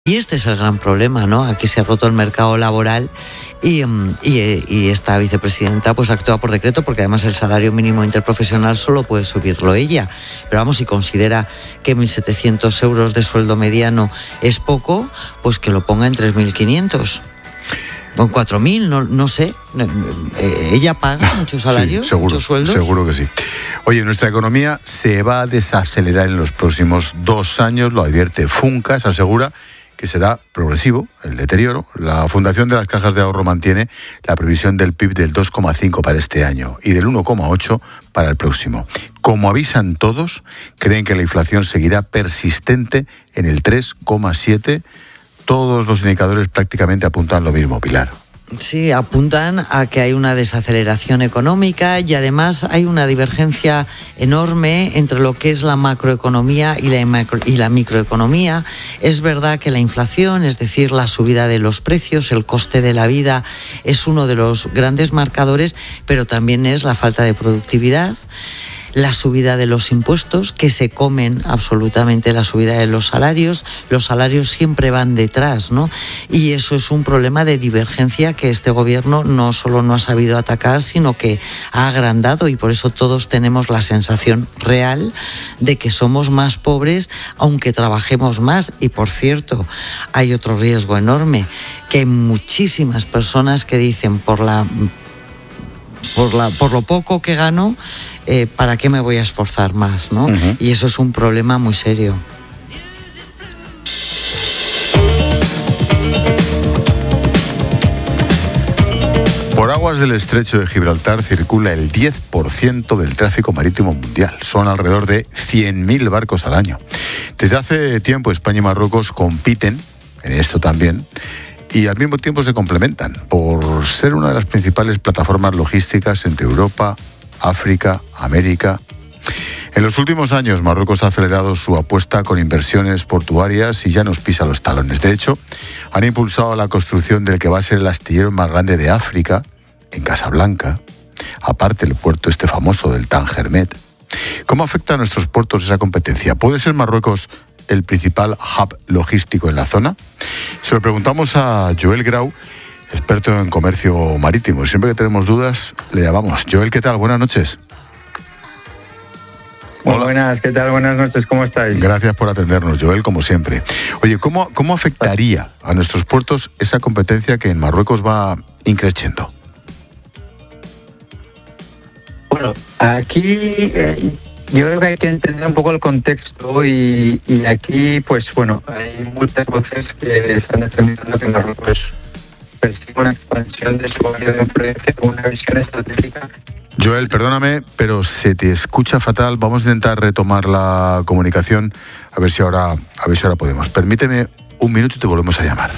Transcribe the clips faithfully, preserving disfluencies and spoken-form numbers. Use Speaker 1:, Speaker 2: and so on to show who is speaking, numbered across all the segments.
Speaker 1: Y este es el gran problema, ¿no? Aquí se ha roto el mercado laboral y, y, y esta vicepresidenta pues actúa por decreto, porque además el salario mínimo interprofesional solo puede subirlo ella. Pero vamos, si considera que mil setecientos euros de sueldo mediano es poco, pues que lo ponga en tres mil quinientos. O en cuatro mil, no, no sé. ¿Ella paga muchos salarios,
Speaker 2: sí, seguro,
Speaker 1: muchos sueldos?
Speaker 2: Seguro que sí. Oye, nuestra economía se va a desacelerar en los próximos dos años, lo advierte Funcas, asegura que será progresivo el deterioro. La Fundación de las Cajas de Ahorro mantiene la previsión del P I B del dos coma cinco para este año y del uno coma ocho para el próximo. Como avisan todos, creen que la inflación seguirá persistente en el tres coma siete. Todos los indicadores prácticamente apuntan lo mismo, Pilar.
Speaker 1: Sí, apuntan a que hay una desaceleración económica y además hay una divergencia enorme entre lo que es la macroeconomía y la, macro, y la microeconomía. Es verdad que la inflación, es decir, la subida de los precios, el coste de la vida, es uno de los grandes marcadores, pero también es la falta de productividad, la subida de los impuestos, que se comen absolutamente la subida de los salarios. Los salarios siempre van detrás, ¿no? Y eso es un problema de divergencia que este gobierno no solo no ha sabido atacar, sino que ha agrandado, y por eso todos tenemos la sensación real de que somos más pobres aunque trabajemos más. Y por cierto, hay otro riesgo enorme, que hay muchísimas personas que dicen por la por la por lo poco que gano, Eh, ¿para qué me voy a esforzar más, ¿no? Uh-huh. Y eso es un problema muy serio.
Speaker 2: Por aguas del estrecho de Gibraltar circula el diez por ciento del tráfico marítimo mundial. Son alrededor de cien mil barcos al año. Desde hace tiempo España y Marruecos compiten en esto también, y al mismo tiempo se complementan por ser una de las principales plataformas logísticas entre Europa, África, América. En los últimos años, Marruecos ha acelerado su apuesta con inversiones portuarias y ya nos pisa los talones. De hecho, han impulsado la construcción del que va a ser el astillero más grande de África, en Casablanca, aparte el puerto este famoso del Tangermet. ¿Cómo afecta a nuestros puertos esa competencia? ¿Puede ser Marruecos el principal hub logístico en la zona? Se lo preguntamos a Joel Grau, experto en comercio marítimo. Siempre que tenemos dudas, le llamamos. Joel, ¿qué tal? Buenas noches.
Speaker 3: Muy buenas, ¿qué tal? Buenas noches, ¿cómo estáis?
Speaker 2: Gracias por atendernos, Joel, como siempre. Oye, ¿cómo, cómo afectaría a nuestros puertos esa competencia que en Marruecos va increciendo?
Speaker 3: Bueno, aquí eh, yo creo que hay que entender un poco el contexto y, y aquí, pues bueno, hay muchas voces que están determinando que Marruecos persigue una expansión de su área de influencia con una visión estratégica.
Speaker 2: Joel, perdóname, pero se te escucha fatal. Vamos a intentar retomar la comunicación, a ver si ahora, a ver si ahora podemos. Permíteme un minuto y te volvemos a llamar.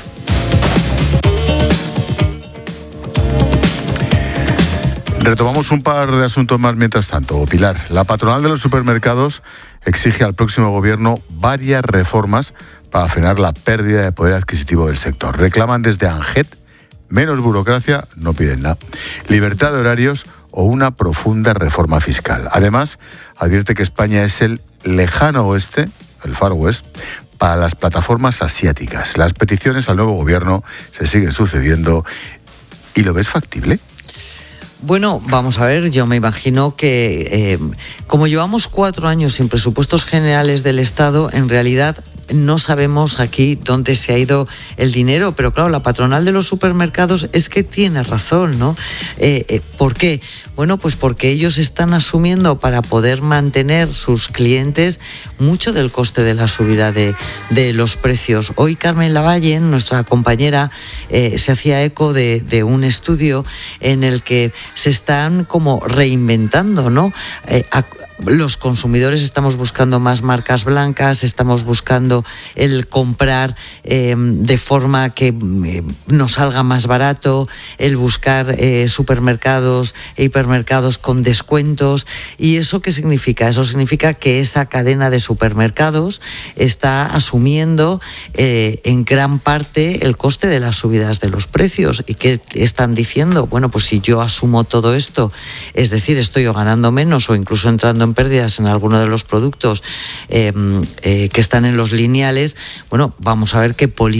Speaker 2: Retomamos un par de asuntos más mientras tanto. Pilar, la patronal de los supermercados exige al próximo gobierno varias reformas para frenar la pérdida de poder adquisitivo del sector. Reclaman desde ANGET menos burocracia, no piden nada, libertad de horarios o una profunda reforma fiscal. Además, advierte que España es el lejano oeste, el Far West, para las plataformas asiáticas. Las peticiones al nuevo gobierno se siguen sucediendo. ¿Y lo ves factible?
Speaker 1: Bueno, vamos a ver, yo me imagino que eh, como llevamos cuatro años sin presupuestos generales del Estado, en realidad no sabemos aquí dónde se ha ido el dinero, pero claro, la patronal de los supermercados es que tiene razón, ¿no? Eh, eh, ¿Por qué? Bueno, pues porque ellos están asumiendo para poder mantener sus clientes mucho del coste de la subida de, de los precios. Hoy Carmen Lavalle, nuestra compañera, eh, se hacía eco de, de un estudio en el que se están como reinventando, ¿no? Eh, a, Los consumidores estamos buscando más marcas blancas, estamos buscando el comprar eh, de forma que eh, nos salga más barato, el buscar eh, supermercados e hipermercados con descuentos. ¿Y eso qué significa? Eso significa que esa cadena de supermercados está asumiendo eh, en gran parte el coste de las subidas de los precios. ¿Y qué están diciendo? Bueno, pues si yo asumo todo esto, es decir, estoy o ganando menos o incluso entrando en pérdidas en alguno de los productos eh, eh, que están en los lineales, bueno, vamos a ver qué política